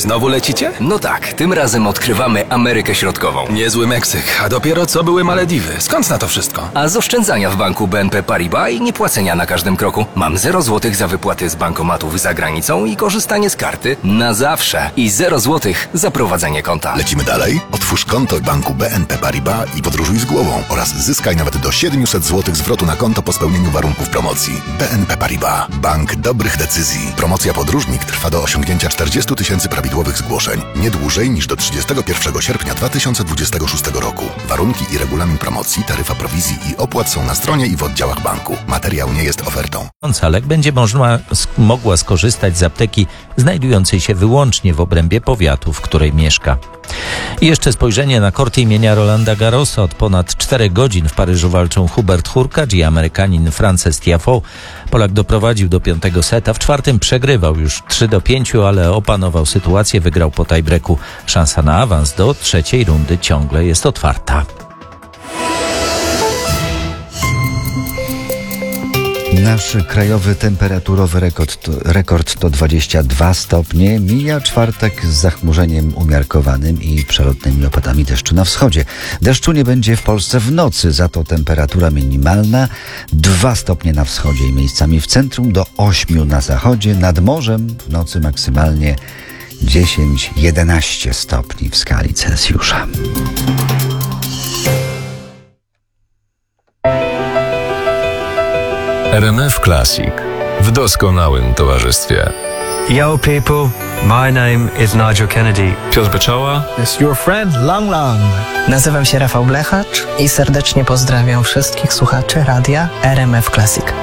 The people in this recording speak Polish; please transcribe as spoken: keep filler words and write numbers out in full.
Znowu lecicie? No tak, tym razem odkrywamy Amerykę Środkową. Niezły Meksyk, a dopiero co były Malediwy. Skąd na to wszystko? A z oszczędzania w banku B N P Paribas i niepłacenia na każdym kroku. Mam zero złotych za wypłaty z bankomatów za granicą i korzystanie z karty na zawsze. I zero złotych za prowadzenie konta. Lecimy dalej? Otwórz konto w banku B N P Paribas i podróżuj z głową oraz zyskaj nawet do siedemset złotych zwrotu na konto po spełnieniu warunków promocji. B N P Paribas. Bank dobrych decyzji. Promocja podróżnik trwa do osiągnięcia czterdziestu tysięcy prawidłowych zgłoszeń. Nie dłużej niż do trzydziestego pierwszego sierpnia dwa tysiące dwudziestego szóstego roku. Warunki i regulamin promocji, taryfa prowizji i opłat są na stronie i w oddziałach banku. Materiał nie jest ofertą. Gonzalek będzie można, mogła skorzystać z apteki znajdującej się wyłącznie w obrębie powiatu, w której mieszka. I jeszcze spojrzenie na korty imienia Rolanda Garrosa. Od ponad czterech godzin w Paryżu walczą Hubert Hurkacz i Amerykanin Frances Tiafoe. Polak doprowadził do piątego seta. W czwartym przegrywał już trzy do pięciu, ale opanował sytuację, wygrał po tiebreaku. Szansa na awans do trzeciej rundy ciągle jest otwarta. Nasz krajowy temperaturowy rekord to, rekord to dwadzieścia dwa stopnie. Mija czwartek z zachmurzeniem umiarkowanym i przelotnymi opadami deszczu na wschodzie. Deszczu nie będzie w Polsce w nocy, za to temperatura minimalna dwa stopnie na wschodzie i miejscami w centrum, do ośmiu na zachodzie. Nad morzem w nocy maksymalnie dziesięć do jedenastu stopni w skali Celsjusza. R M F Classic w doskonałym towarzystwie. Yo people, my name is Nigel Kennedy. Piotr Beczoła. It's your friend Lang Lang. Nazywam się Rafał Blechacz i serdecznie pozdrawiam wszystkich słuchaczy radia R M F Classic.